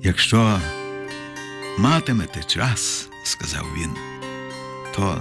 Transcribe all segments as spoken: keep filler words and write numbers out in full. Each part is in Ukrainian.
Якщо матимете час, сказав він, то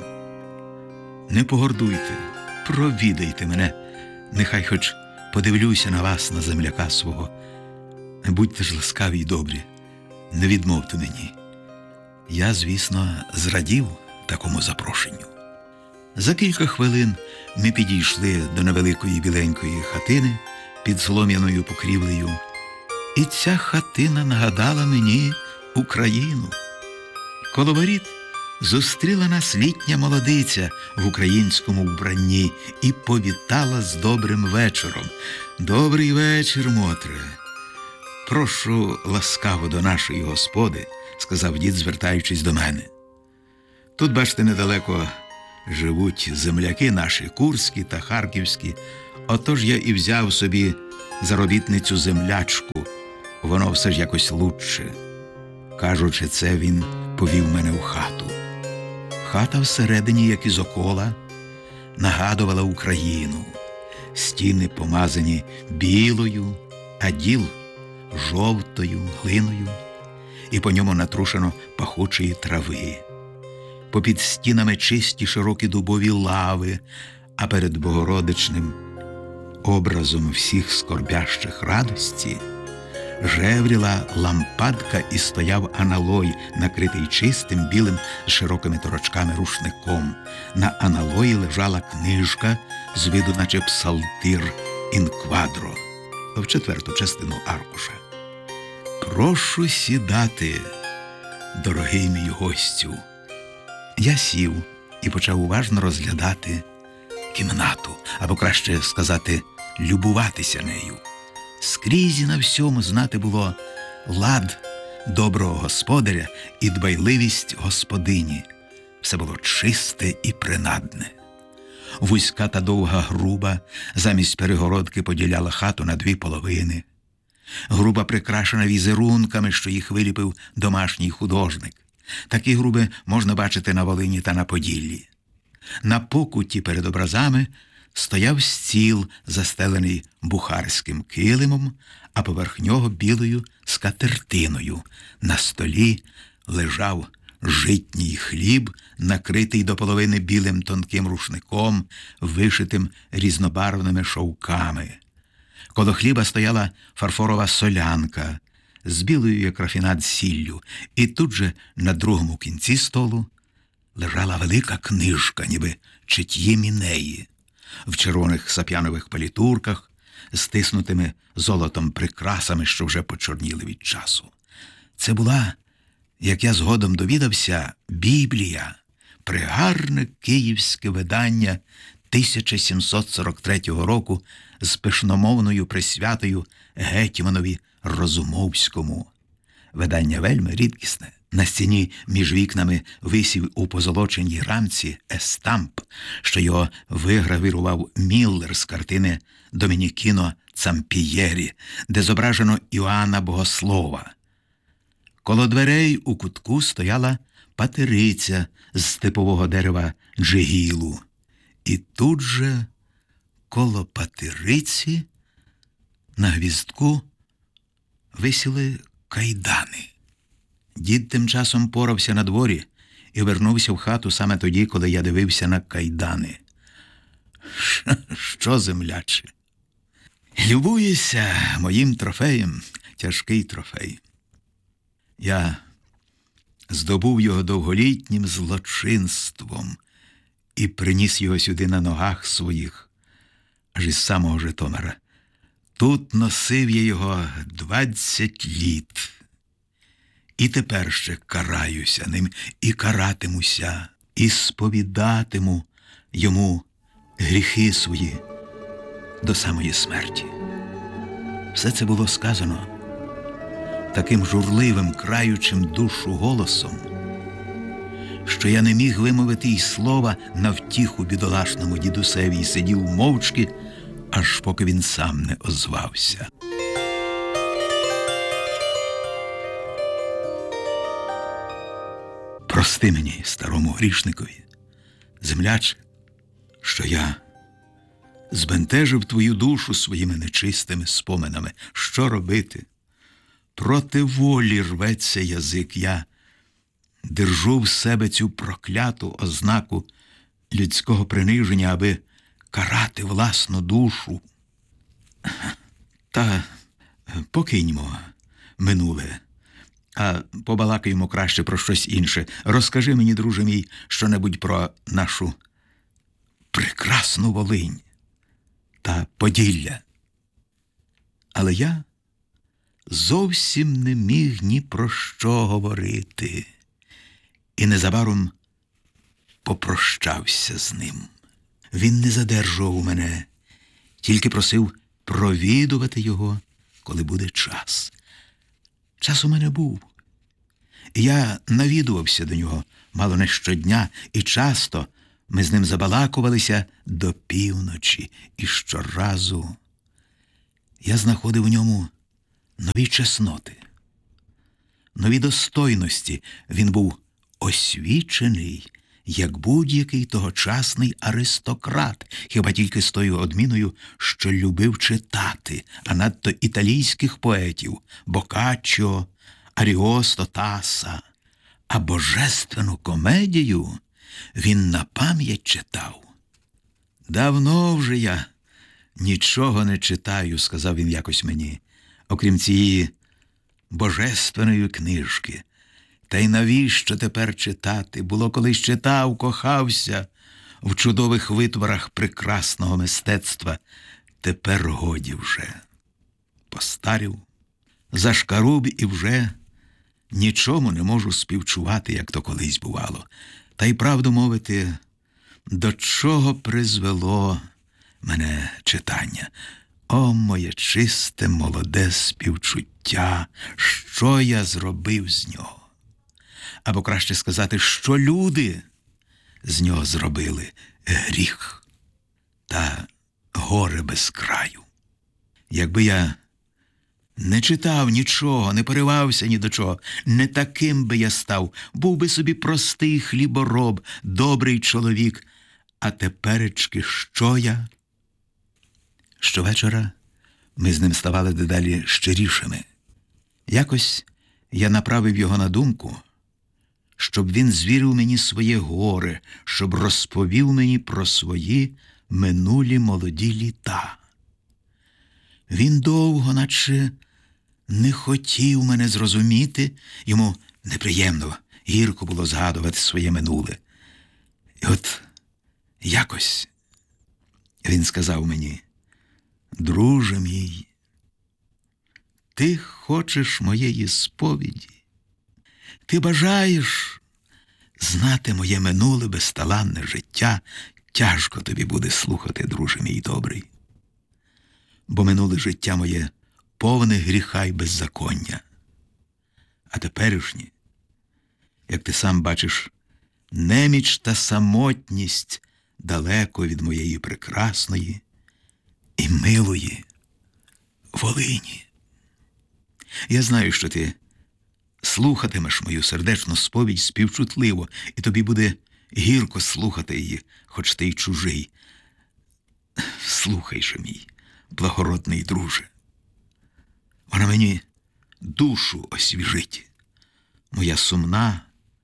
не погордуйте, провідайте мене, нехай хоч подивлюся на вас, на земляка свого. Будьте ж ласкаві й добрі, не відмовте мені. Я, звісно, зрадів такому запрошенню. За кілька хвилин ми підійшли до невеликої біленької хатини під солом'яною покрівлею. І ця хатина нагадала мені Україну. Коло воріт зустріла нас літня молодиця в українському вбранні і повітала з добрим вечором. «Добрий вечір, Мотре. Прошу ласкаво до нашої господи», – сказав дід, звертаючись до мене. «Тут, бачите, недалеко живуть земляки наші, курські та харківські. Отож я і взяв собі заробітницю землячку. Воно все ж якось лучше». Кажучи це, він повів мене в хату. Хата всередині, як із окола, нагадувала Україну. Стіни помазані білою, а діл жовтою глиною, і по ньому натрушено пахучої трави. Попід стінами чисті широкі дубові лави, а перед Богородичним образом всіх скорбящих радості жевріла лампадка і стояв аналой, накритий чистим білим з широкими торочками рушником. На аналої лежала книжка з виду наче псалтир інквадро, в четверту частину аркуша. «Прошу сідати, дорогий мій гостю». Я сів і почав уважно розглядати кімнату, або краще сказати, любуватися нею. Скрізь і на всьому знати було лад доброго господаря і дбайливість господині. Все було чисте і принадне. Вузька та довга груба замість перегородки поділяла хату на дві половини. Груба прикрашена візерунками, що їх виліпив домашній художник. Такі груби можна бачити на Волині та на Поділлі. На покуті перед образами стояв стіл, застелений бухарським килимом, а поверх нього білою скатертиною. На столі лежав житній хліб, накритий до половини білим тонким рушником, вишитим різнобарвними шовками. Коло хліба стояла фарфорова солянка з білою, як рафінад, сіллю, і тут же на другому кінці столу лежала велика книжка, ніби чит'є Мінеї, в червоних сап'янових палітурках, стиснутими золотом прикрасами, що вже почорніли від часу. Це була, як я згодом довідався, Біблія, пригарне київське видання тисяча сімсот сорок третього року з пишномовною присвятою гетьманові Розумовському. Видання вельми рідкісне. На стіні між вікнами висів у позолоченій рамці естамп, що його вигравірував Міллер з картини Домінікіно Цампієрі, де зображено Іоанна Богослова. Коло дверей у кутку стояла патериця з степового дерева джигілу. І тут же коло патериці на гвіздку висіли кайдани. Дід тим часом порався на дворі і вернувся в хату саме тоді, коли я дивився на кайдани. Що, земляче? Любуюся моїм трофеєм, тяжкий трофей. Я здобув його довголітнім злочинством і приніс його сюди на ногах своїх, аж із самого Житомира. Тут носив я його двадцять літ. І тепер ще караюся ним, і каратимуся, і сповідатиму йому гріхи свої до самої смерті. Все це було сказано таким журливим, краючим душу голосом, що я не міг вимовити й слова на втіху бідолашному дідусеві і сидів мовчки, аж поки він сам не озвався. Прости мені, старому грішникові, земляче, що я збентежив твою душу своїми нечистими споминами. Що робити? проти волі рветься язик. Я держу в себе цю прокляту ознаку людського приниження, аби карати власну душу. Та покиньмо минуле, а побалакаємо краще про щось інше. Розкажи мені, друже мій, що-небудь про нашу прекрасну Волинь та Поділля. Але я зовсім не міг ні про що говорити. І незабаром попрощався з ним. Він не задержував мене, тільки просив провідувати його, коли буде час. Час у мене був. І я навідувався до нього мало не щодня, і часто ми з ним забалакувалися до півночі. І щоразу я знаходив у ньому нові чесноти, нові достойності. Він був освічений, як будь-який тогочасний аристократ, хіба тільки з тою одміною, що любив читати, а надто італійських поетів Боккаччо, Аріосто, Таса. А божественну комедію він на пам'ять читав. «Давно вже я нічого не читаю», – сказав він якось мені, «окрім цієї божественної книжки. Та й навіщо тепер читати? Було колись читав, кохався в чудових витворах прекрасного мистецтва. Тепер годі вже. Постарів, зашкаруб і вже нічому не можу співчувати, як то колись бувало. Та й правду мовити, до чого призвело мене читання? О, моє чисте, молоде співчуття! Що я зробив з нього? Або краще сказати, що люди з нього зробили гріх та горе без краю. Якби я не читав нічого, не поривався ні до чого, не таким би я став, був би собі простий хлібороб, добрий чоловік. А теперечки що я? Щовечора ми з ним ставали дедалі щирішими. Якось я направив його на думку, щоб він звірив мені своє горе, щоб розповів мені про свої минулі молоді літа. Він довго, наче не хотів мене зрозуміти, йому неприємно, гірко було згадувати своє минуле. І от якось він сказав мені: «Друже мій, ти хочеш моєї сповіді? Ти бажаєш знати моє минуле безталанне життя? Тяжко тобі буде слухати, друже мій добрий. Бо минуле життя моє повне гріха й беззаконня. А теперішнє, як ти сам бачиш, неміч та самотність далеко від моєї прекрасної і милої Волині. Я знаю, що ти слухатимеш мою сердечну сповідь співчутливо, і тобі буде гірко слухати її, хоч ти й чужий. Слухай же, мій благородний друже. Вона мені душу освіжить. Моя сумна,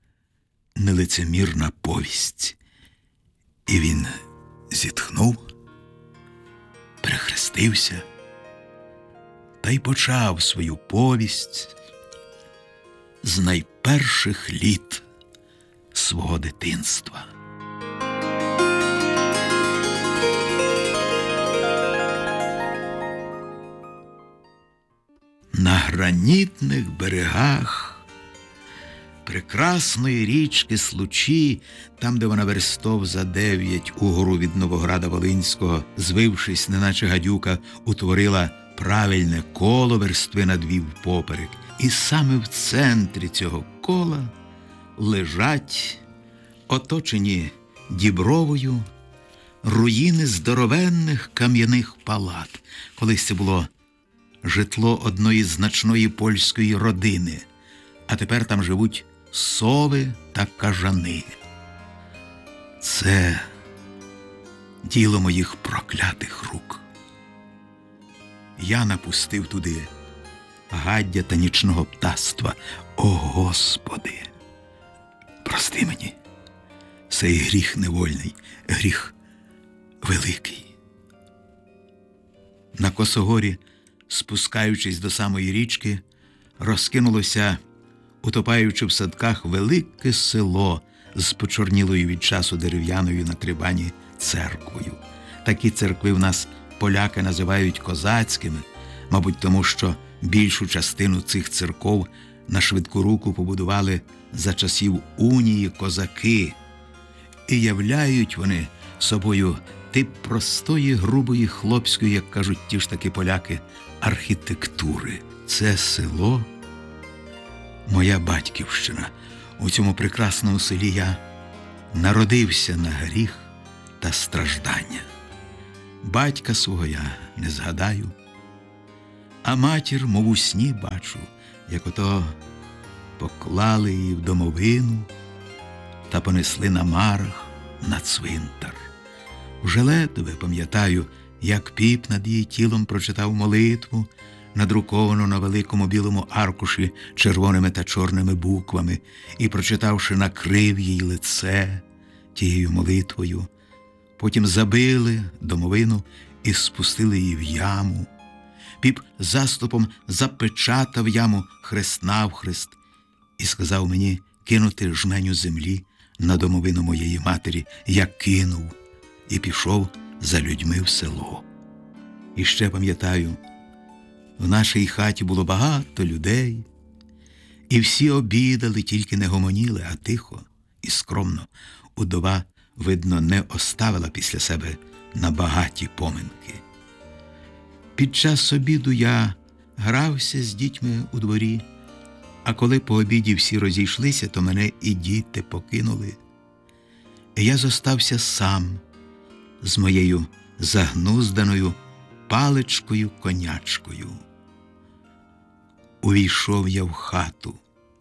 нелицемірна повість». І він зітхнув, перехрестився та й почав свою повість з найперших літ свого дитинства. На гранітних берегах прекрасної річки Случі, там, де вона верстов за дев'ять угору від Новограда Волинського, звившись, неначе гадюка, утворила правильне коло верстви на дві впоперек. І саме в центрі цього кола лежать, оточені дібровою, руїни здоровенних кам'яних палат. Колись це було житло одної значної польської родини, а тепер там живуть сови та кажани. Це діло моїх проклятих рук. Я напустив туди гаддя та нічного птаства. О, Господи, прости мені, цей гріх невольний, гріх великий. На Косогорі, спускаючись до самої річки, розкинулося, утопаючи в садках, велике село з почорнілою від часу дерев'яною на трибані церквою. Такі церкви в нас поляки називають козацькими, мабуть, тому що більшу частину цих церков на швидку руку побудували за часів унії козаки. І являють вони собою тип простої, грубої, хлопської, як кажуть ті ж таки поляки, архітектури. Це село – моя батьківщина. У цьому прекрасному селі я народився на гріх та страждання. Батька свого я не згадаю, а матір, мов у сні, бачу, як ото поклали її в домовину та понесли на марах на цвинтар. Вже ледве пам'ятаю, як піп над її тілом прочитав молитву, надруковану на великому білому аркуші червоними та чорними буквами, і, прочитавши, накрив їй лице тією молитвою. Потім забили домовину і спустили її в яму. Піп заступом запечатав яму хрест навхрест і сказав мені кинути жменю землі на домовину моєї матері. Я кинув і пішов за людьми в село. І ще пам'ятаю, в нашій хаті було багато людей, і всі обідали, тільки не гомоніли, а тихо і скромно. Удова, видно, не оставила після себе на багаті поминки. Під час обіду я грався з дітьми у дворі, а коли по обіді всі розійшлися, то мене і діти покинули. І я зостався сам з моєю загнузданою паличкою-конячкою. Увійшов я в хату.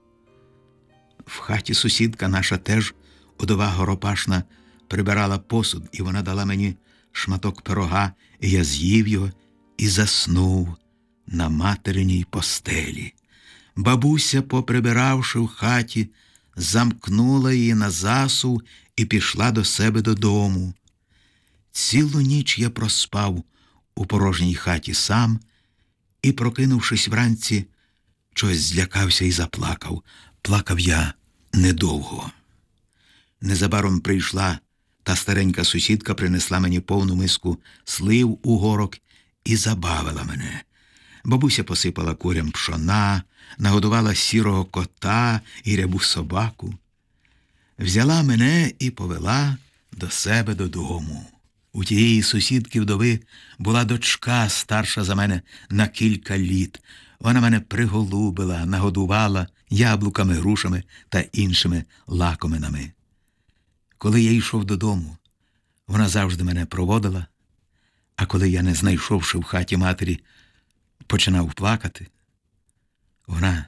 В хаті сусідка наша теж, удова Горопашна, прибирала посуд, і вона дала мені шматок пирога, і я з'їв його і заснув на материній постелі. Бабуся, поприбиравши в хаті, замкнула її на засув і пішла до себе додому. Цілу ніч я проспав у порожній хаті сам і, прокинувшись вранці, чогось злякався і заплакав. Плакав я недовго. Незабаром прийшла та старенька сусідка, принесла мені повну миску слив у горок і забавила мене. Бабуся посипала курям пшона, нагодувала сірого кота і рябу собаку. Взяла мене і повела до себе додому. У тієї сусідки-вдови була дочка, старша за мене на кілька літ. Вона мене приголубила, нагодувала яблуками, грушами та іншими лакоминами. Коли я йшов додому, вона завжди мене проводила, а коли я, не знайшовши в хаті матері, починав плакати, вона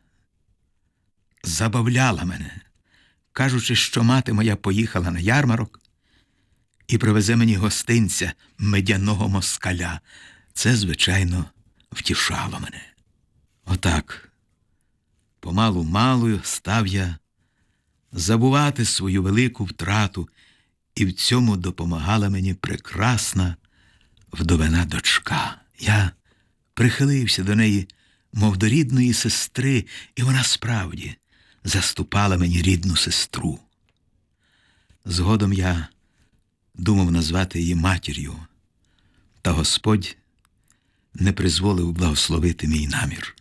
забавляла мене, кажучи, що мати моя поїхала на ярмарок і привезе мені гостинця, медяного москаля. Це, звичайно, втішало мене. Отак, помалу-малу став я забувати свою велику втрату, і в цьому допомагала мені прекрасна вдовина дочка. Я прихилився до неї, мов до рідної сестри, і вона справді заступала мені рідну сестру. Згодом я думав назвати її матір'ю, та Господь не призволив благословити мій намір.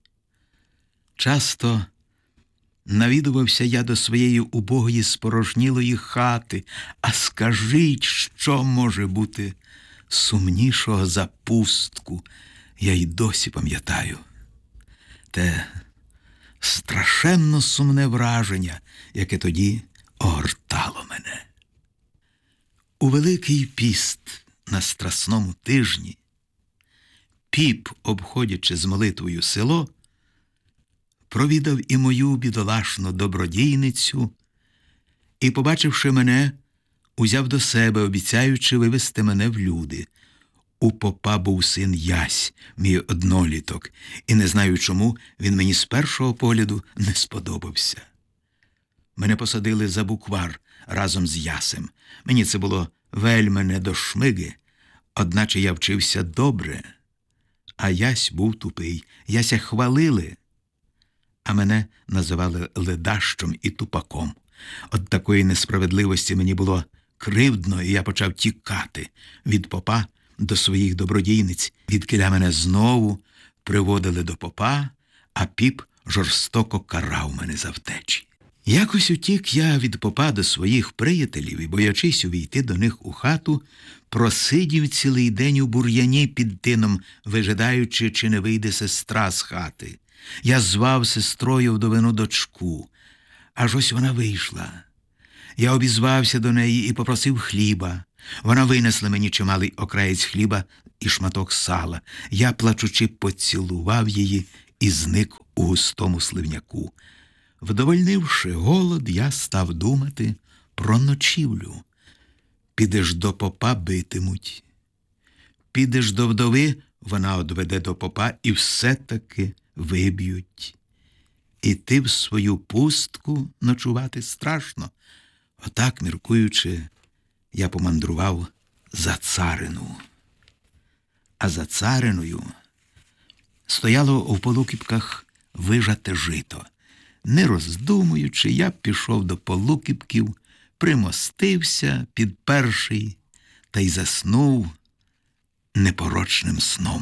Часто навідувався я до своєї убогої спорожнілої хати, а скажіть, що може бути сумнішого за пустку, я й досі пам'ятаю. Те страшенно сумне враження, яке тоді огортало мене. У Великий піст на Страсному тижні піп, обходячи з молитвою село, провідав і мою бідолашну добродійницю і, побачивши мене, узяв до себе, обіцяючи вивести мене в люди. У попа був син Ясь, мій одноліток, і не знаю чому, він мені з першого погляду не сподобався. Мене посадили за буквар разом з Ясем. Мені це було вельми не до шмиги, одначе я вчився добре. А Ясь був тупий. Яся хвалили, а мене називали ледащом і тупаком. От такої несправедливості мені було кривдно, і я почав тікати від попа до своїх добродійниць, відкіля мене знову приводили до попа, а піп жорстоко карав мене за втечі. Якось утік я від попа до своїх приятелів і, боячись увійти до них у хату, просидів цілий день у бур'яні під тином, вижидаючи, чи не вийде сестра з хати. Я звав сестрою вдовину дочку. Аж ось вона вийшла. Я обізвався до неї і попросив хліба. Вона винесла мені чималий окраєць хліба і шматок сала. Я, плачучи, поцілував її і зник у густому сливняку. Вдовольнивши голод, я став думати про ночівлю. Підеш до попа — битимуть. Підеш до вдови — вона одведе до попа і все-таки виб'ють. Іти в свою пустку ночувати страшно. Отак, міркуючи, я помандрував за царину. А за цариною стояло в полукіпках вижате жито. Не роздумуючи, я пішов до полукіпків, примостився під перший та й заснув непорочним сном.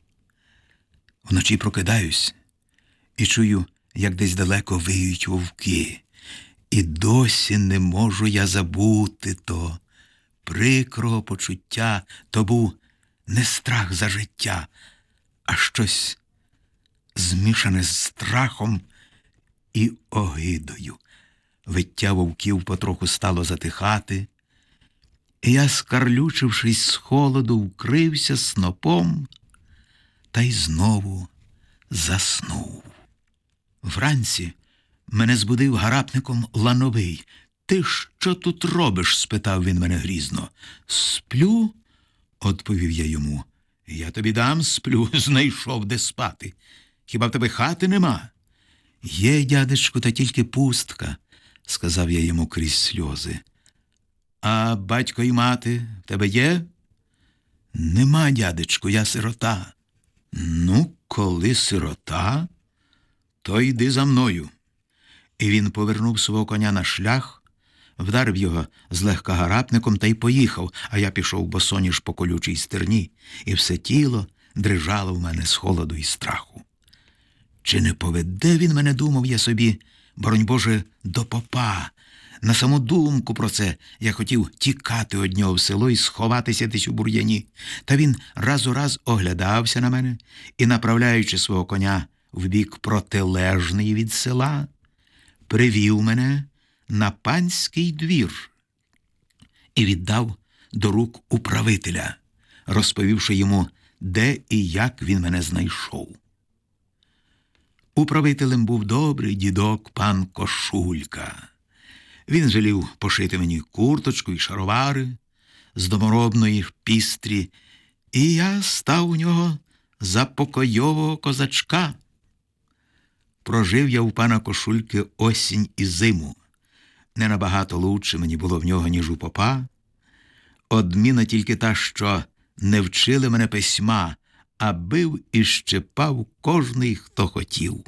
Вночі прокидаюсь і чую, як десь далеко виють вовки. І досі не можу я забути то прикрого почуття. То був не страх за життя, а щось змішане з страхом і огидою. Виття вовків потроху стало затихати, і я, скарлючившись з холоду, вкрився снопом та й знову заснув. Вранці мене збудив гарапником Лановий. «Ти що тут робиш?» – спитав він мене грізно. «Сплю?» – відповів я йому. «Я тобі дам сплю, знайшов де спати. Хіба в тебе хати нема?» «Є, дядечку, та тільки пустка», – сказав я йому крізь сльози. «А батько і мати в тебе є?» «Нема, дядечку, я сирота». «Ну, коли сирота, то йди за мною». І він повернув свого коня на шлях, вдарив його злегка гарапником та й поїхав, а я пішов босоніж по колючій стерні, і все тіло дрижало в мене з холоду і страху. Чи не поведе він мене, думав я собі, боронь Боже, до попа? На саму думку про це я хотів тікати од нього в село і сховатися десь у бур'яні. Та він раз у раз оглядався на мене і, направляючи свого коня в бік протилежний від села, привів мене на панський двір і віддав до рук управителя, розповівши йому, де і як він мене знайшов. Управителем був добрий дідок пан Кошулька. Він жалів пошити мені курточку і шаровари з доморобної пістрі, і я став у нього за покойового козачка. Прожив я у пана Кошульки осінь і зиму. Не набагато лучше мені було в нього, ніж у попа. Одміна тільки та, що не вчили мене письма, а бив і щепав кожний, хто хотів.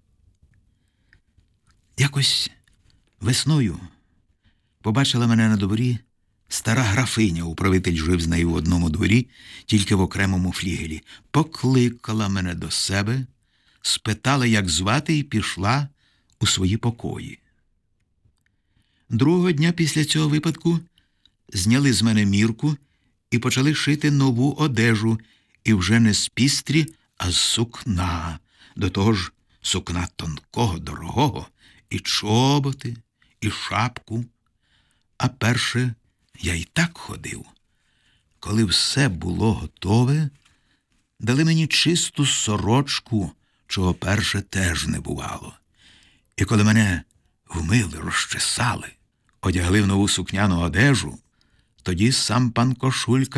Якось весною побачила мене на дворі стара графиня, управитель жив з нею в одному дворі, тільки в окремому флігелі. Покликала мене до себе, спитала, як звати, і пішла у свої покої. Другого дня після цього випадку зняли з мене мірку і почали шити нову одежу, і вже не з пістрі, а з сукна. До того ж сукна тонкого, дорогого, і чоботи, і шапку. А перше я й так ходив. Коли все було готове, дали мені чисту сорочку, чого перше теж не бувало. І коли мене вмили, розчесали, одягли в нову сукняну одежу, тоді сам пан Кошулька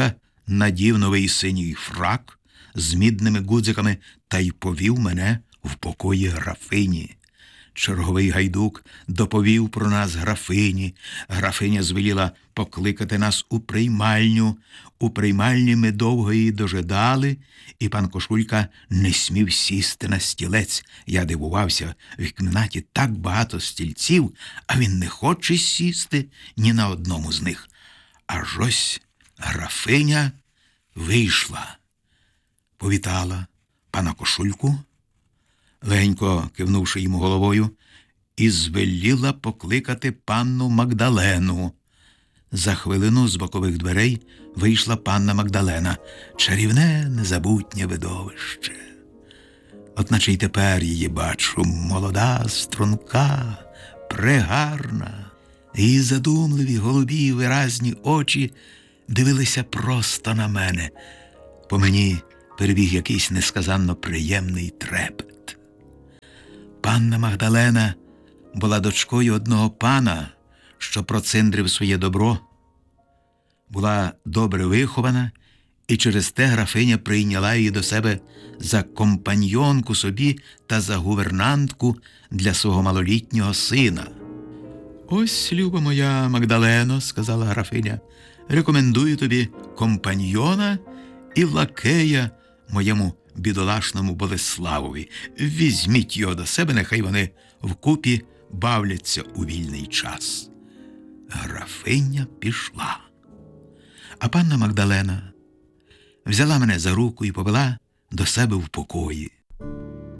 надів новий синій фрак з мідними гудзиками та й повів мене в покої графині. Черговий гайдук доповів про нас графині. Графиня звеліла покликати нас у приймальню. У приймальні ми довго її дожидали, і пан Кошулька не смів сісти на стілець. Я дивувався, в кімнаті так багато стільців, а він не хоче сісти ні на одному з них. Аж ось графиня вийшла, повітала пана Кошульку, легенько кивнувши йому головою, і звеліла покликати панну Магдалену. За хвилину з бокових дверей вийшла панна Магдалена. Чарівне, незабутнє видовище. От наче й тепер її бачу, молода, струнка, прегарна. Її задумливі, голубі, виразні очі дивилися просто на мене. По мені перебіг якийсь несказанно приємний трепет. Панна Магдалена була дочкою одного пана, що проциндрив своє добро, була добре вихована, і через те графиня прийняла її до себе за компаньйонку собі та за гувернантку для свого малолітнього сина. «Ось, люба моя Магдалено, – сказала графиня, – рекомендую тобі компаньйона і лакея моєму бідолашному Болеславові. Візьміть його до себе, нехай вони вкупі бавляться у вільний час». Графиня пішла. А панна Магдалена взяла мене за руку і повела до себе в покої.